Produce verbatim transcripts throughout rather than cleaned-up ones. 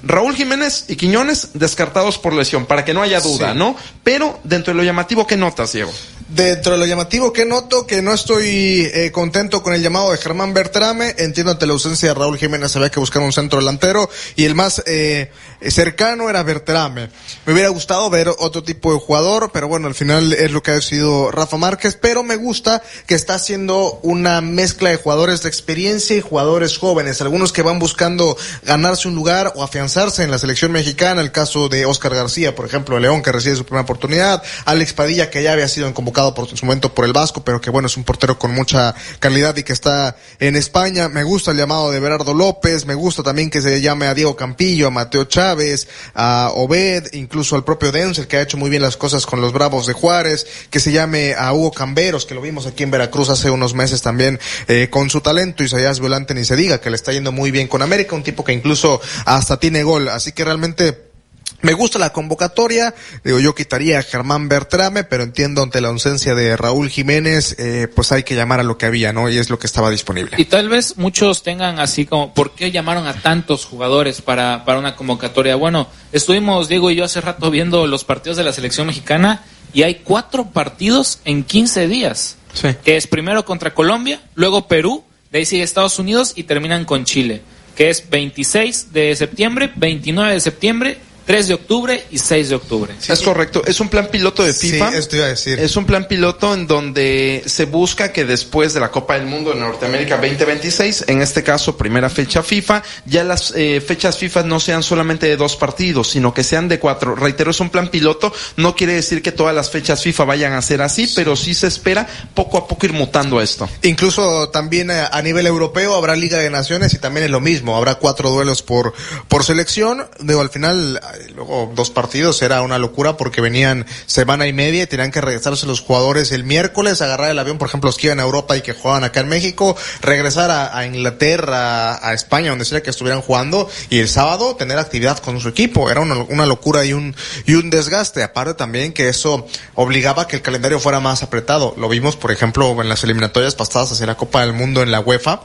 Raúl Jiménez y Quiñones descartados por lesión, para que no haya duda, sí. ¿no? Pero dentro de lo llamativo, ¿qué notas, Diego? Dentro de lo llamativo, ¿qué noto? Que no estoy eh, contento con el llamado de Germán Berterame. Entiendo ante la ausencia de Raúl Jiménez había que buscar un centro delantero y el más eh, cercano era Berterame. Me hubiera gustado ver otro tipo de jugador, pero bueno, al final es lo que ha decidido Rafa Márquez, pero me gusta que está haciendo una mezcla de jugadores de experiencia y jugadores jóvenes, algunos que van buscando ganarse un lugar o afianzarse en la selección mexicana, el caso de Oscar García, por ejemplo, de León, que recibe su primera oportunidad, Alex Padilla, que ya había sido convocado por su momento por el Vasco, pero que bueno, es un portero con mucha calidad y que está en España. Me gusta el llamado de Berardo López, me gusta también que se llame a Diego Campillo, a Mateo Chávez, a Obed, incluso al propio Denzel, que ha hecho muy bien las cosas con los Bravos de Juárez, que se llame a Hugo Camberos, que lo vimos aquí en Veracruz hace unos meses también, eh, con su talento. Isaías Violante ni se diga, que le está yendo muy bien con América, un tipo que incluso hasta tiene gol, así que realmente me gusta la convocatoria. Digo, yo quitaría a Germán Berterame, pero entiendo ante la ausencia de Raúl Jiménez, eh, pues hay que llamar a lo que había, ¿no? Y es lo que estaba disponible. Y tal vez muchos tengan así como, ¿por qué llamaron a tantos jugadores para, para una convocatoria? Bueno, estuvimos, Diego y yo, hace rato viendo los partidos de la selección mexicana y hay cuatro partidos en quince días. Sí. Que es primero contra Colombia, luego Perú, de ahí sigue Estados Unidos y terminan con Chile. Que es veintiséis de septiembre, veintinueve de septiembre, tres de octubre y seis de octubre. Sí, es correcto, es un plan piloto de FIFA. Sí, esto iba a decir. Es un plan piloto en donde se busca que después de la Copa del Mundo en Norteamérica veinte veintiséis, en este caso primera fecha FIFA, ya las eh, fechas FIFA no sean solamente de dos partidos, sino que sean de cuatro. Reitero, es un plan piloto, no quiere decir que todas las fechas FIFA vayan a ser así, sí. pero sí se espera poco a poco ir mutando esto. Incluso también a, a nivel europeo habrá Liga de Naciones y también es lo mismo, habrá cuatro duelos por, por selección. Digo, al final, luego dos partidos era una locura porque venían semana y media y tenían que regresarse los jugadores el miércoles, agarrar el avión, por ejemplo, los que iban a Europa y que jugaban acá en México, regresar a, a Inglaterra, a, a España, donde sea que estuvieran jugando, y el sábado tener actividad con su equipo. Era una, una locura y un, y un desgaste. Aparte también que eso obligaba a que el calendario fuera más apretado. Lo vimos, por ejemplo, en las eliminatorias pasadas hacia la Copa del Mundo en la UEFA.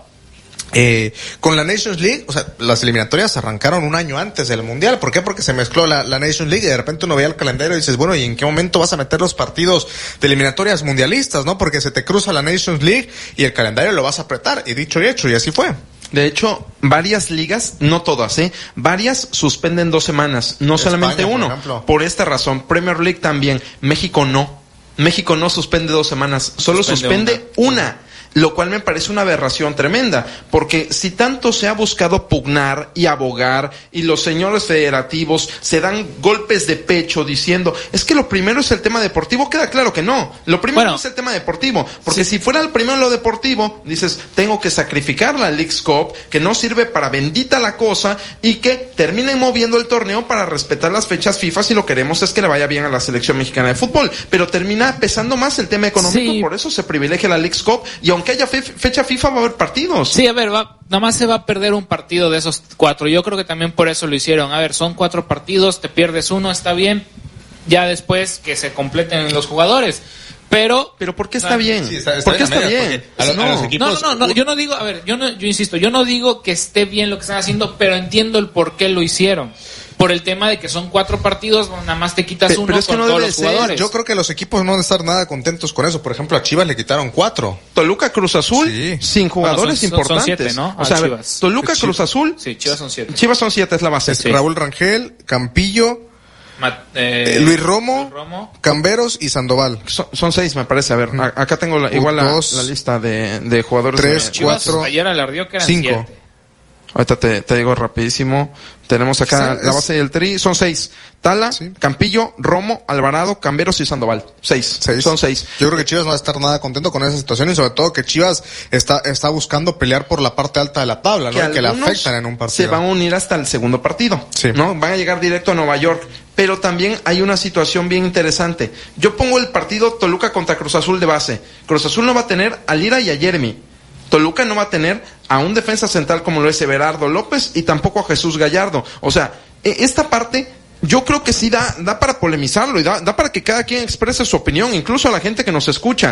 Eh, con la Nations League, o sea, las eliminatorias arrancaron un año antes del Mundial. ¿Por qué? Porque se mezcló la, la Nations League y de repente uno veía el calendario y dices, bueno, ¿y en qué momento vas a meter los partidos de eliminatorias mundialistas, no? Porque se te cruza la Nations League y el calendario lo vas a apretar. Y dicho y hecho, y así fue. De hecho, varias ligas, no todas, ¿eh? Varias suspenden dos semanas, no España, solamente uno. Por ejemplo. Por esta razón, Premier League también. México no. México no suspende dos semanas, solo suspende, suspende una. una. Lo cual me parece una aberración tremenda, porque si tanto se ha buscado pugnar y abogar, y los señores federativos se dan golpes de pecho diciendo, es que lo primero es el tema deportivo, queda claro que no, lo primero bueno, es el tema deportivo, porque sí. si fuera el primero lo deportivo, dices, tengo que sacrificar la Leagues Cup, que no sirve para bendita la cosa, y que terminen moviendo el torneo para respetar las fechas FIFA, si lo queremos es que le vaya bien a la selección mexicana de fútbol, pero termina pesando más el tema económico, sí. por eso se privilegia la Leagues Cup, y aunque que haya fe- fecha FIFA va a haber partidos. Sí, a ver, va, nada más se va a perder un partido de esos cuatro. Yo creo que también por eso lo hicieron. A ver, son cuatro partidos, te pierdes uno, está bien. Ya después que se completen los jugadores. Pero, pero ¿por qué está bien? Sí, está, está ¿Por qué está bien? A, lo, no. a los equipos. No, no, no, yo no digo, a ver, yo no, yo insisto, yo no digo que esté bien lo que están haciendo, pero entiendo el por qué lo hicieron. Por el tema de que son cuatro partidos, nada más te quitas uno con todos los jugadores. Yo creo que los equipos no van a estar nada contentos con eso. Por ejemplo, a Chivas le quitaron cuatro. Toluca, Cruz Azul, sí. sin jugadores bueno, son, importantes. Son siete, ¿no? O sea, Chivas. Toluca, Cruz Azul. Sí, Chivas son siete. Chivas son siete, es la base. Sí. Raúl Rangel, Campillo, Mat, eh, Luis, Romo, Luis Romo, Camberos y Sandoval. Son, son seis, me parece. A ver, a, acá tengo la, igual la, dos, la lista de, de jugadores. Tres, de Chivas, cuatro, ayer alardió que eran cinco. siete. Ahorita te, te digo rapidísimo. Tenemos acá sí, la base del tri. Son seis. Tala, sí. Campillo, Romo, Alvarado, Camberos y Sandoval. Seis. seis. Son seis. Yo creo que Chivas no va a estar nada contento con esa situación y sobre todo que Chivas está está buscando pelear por la parte alta de la tabla, ¿no? Que, que le afectan en un partido. Se van a unir hasta el segundo partido. Sí. ¿No? Van a llegar directo a Nueva York. Pero también hay una situación bien interesante. Yo pongo el partido Toluca contra Cruz Azul de base. Cruz Azul no va a tener a Lira y a Jeremy. Toluca no va a tener a un defensa central como lo es Everardo López y tampoco a Jesús Gallardo. O sea, esta parte yo creo que sí da, da para polemizarlo y da, da para que cada quien exprese su opinión, incluso a la gente que nos escucha.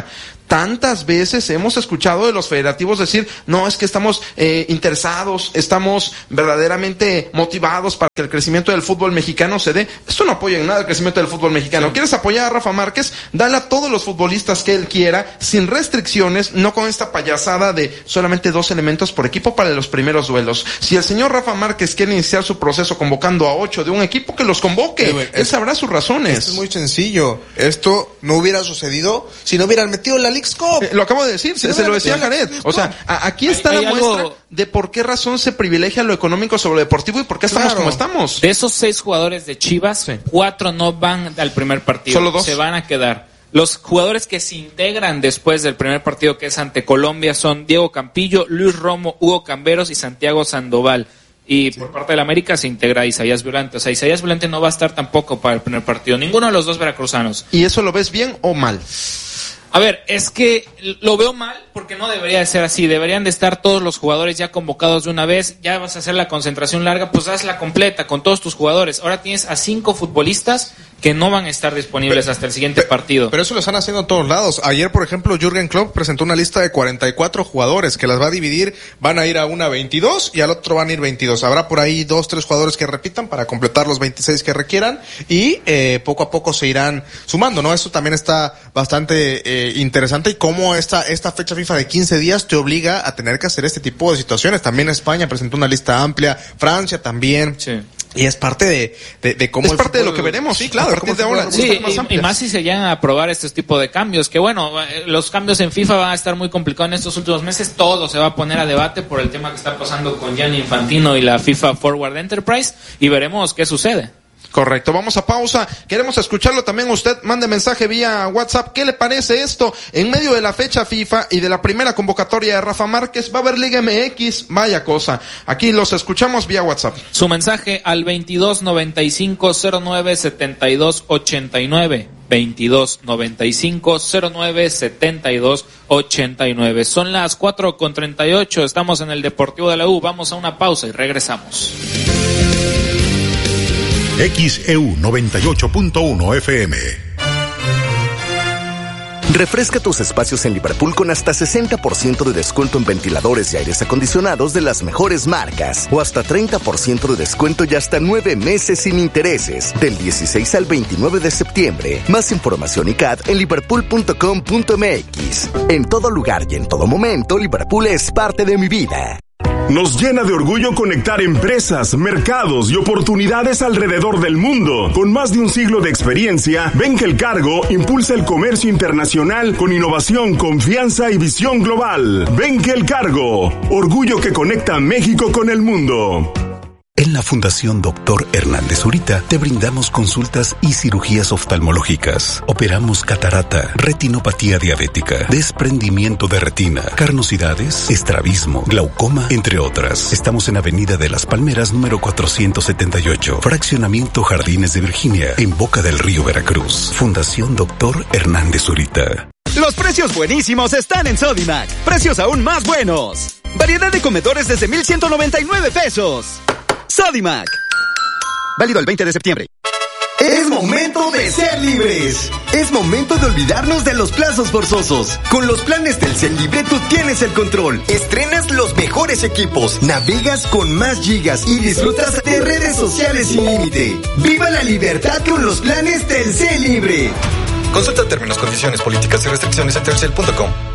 tantas veces hemos escuchado de los federativos decir, no, es que estamos eh, interesados, estamos verdaderamente motivados para que el crecimiento del fútbol mexicano se dé. Esto no apoya en nada el crecimiento del fútbol mexicano. Sí. ¿Quieres apoyar a Rafa Márquez? Dale a todos los futbolistas que él quiera, sin restricciones, no con esta payasada de solamente dos elementos por equipo para los primeros duelos. Si el señor Rafa Márquez quiere iniciar su proceso convocando a ocho de un equipo, que los convoque. Sí, él sabrá sus razones. Esto es muy sencillo. Esto no hubiera sucedido si no hubieran metido la Leagues Cup. Eh, lo acabo de decir, si se, se lo decía Jared. O sea, a, aquí está hay, hay la muestra algo... de por qué razón se privilegia lo económico sobre lo deportivo y por qué estamos claro. como estamos. De esos seis jugadores de Chivas, sí. cuatro no van al primer partido. Solo dos. Se van a quedar. Los jugadores que se integran después del primer partido, que es ante Colombia, son Diego Campillo, Luis Romo, Hugo Camberos y Santiago Sandoval. Y sí. por parte de la América se integra Isaías Violante. O sea, Isaías Violante no va a estar tampoco para el primer partido. Ninguno de los dos veracruzanos. ¿Y eso lo ves bien o mal? A ver, es que lo veo mal porque no debería de ser así. Deberían de estar todos los jugadores ya convocados de una vez. Ya vas a hacer la concentración larga, pues hazla completa con todos tus jugadores. Ahora tienes a cinco futbolistas que no van a estar disponibles pero, hasta el siguiente pero, partido. Pero eso lo están haciendo en todos lados. Ayer, por ejemplo, Jürgen Klopp presentó una lista de cuarenta y cuatro jugadores que las va a dividir. Van a ir a una veintidós y al otro van a ir veintidós. Habrá por ahí dos, tres jugadores que repitan para completar los veintiséis que requieran y eh, poco a poco se irán sumando, ¿no? Eso también está bastante eh, interesante y cómo esta, esta fecha FIFA de quince días te obliga a tener que hacer este tipo de situaciones. También España presentó una lista amplia, Francia también. Sí. Y es parte de, de, de cómo es el parte fútbol, de lo que veremos, sí, claro, a partir de ahora. Sí, y, y más si se llegan a aprobar este tipo de cambios, que bueno, los cambios en FIFA van a estar muy complicados en estos últimos meses, todo se va a poner a debate por el tema que está pasando con Gianni Infantino y la FIFA Forward Enterprise, y veremos qué sucede. Correcto, vamos a pausa. Queremos escucharlo también usted. Mande mensaje vía WhatsApp. ¿Qué le parece esto? En medio de la fecha FIFA y de la primera convocatoria de Rafa Márquez, va a haber Liga M X. Vaya cosa. Aquí los escuchamos vía WhatsApp. Su mensaje al veintidós noventa y cinco cero nueve setenta y dos ochenta y nueve. veintidós noventa y cinco cero nueve setenta y dos ochenta y nueve. Son las cuatro con treinta y ocho. Estamos en el Deportivo de la U. Vamos a una pausa y regresamos. X E U noventa y ocho punto uno F M. Refresca tus espacios en Liverpool con hasta sesenta por ciento de descuento en ventiladores y aires acondicionados de las mejores marcas. O hasta treinta por ciento de descuento y hasta nueve meses sin intereses. Del dieciséis al veintinueve de septiembre. Más información y C A D en liverpool punto com punto m x. En todo lugar y en todo momento, Liverpool es parte de mi vida. Nos llena de orgullo conectar empresas, mercados y oportunidades alrededor del mundo. Con más de un siglo de experiencia, Benkel Cargo impulsa el comercio internacional con innovación, confianza y visión global. Benkel Cargo, orgullo que conecta México con el mundo. En la Fundación Doctor Hernández Zurita te brindamos consultas y cirugías oftalmológicas. Operamos catarata, retinopatía diabética, desprendimiento de retina, carnosidades, estrabismo, glaucoma, entre otras. Estamos en Avenida de las Palmeras, número cuatrocientos setenta y ocho, Fraccionamiento Jardines de Virginia, en Boca del Río, Veracruz. Fundación Doctor Hernández Zurita. Los precios buenísimos están en Sodimac. Precios aún más buenos. Variedad de comedores desde mil ciento noventa y nueve pesos. Sodimac. Válido el veinte de septiembre. Es momento de ser libres. Es momento de olvidarnos de los plazos forzosos. Con los planes del Ser Libre tú tienes el control. Estrenas los mejores equipos, navegas con más gigas y disfrutas de redes sociales sin límite. ¡Viva la libertad con los planes del Ser Libre! Consulta términos, condiciones, políticas y restricciones en telcel punto com.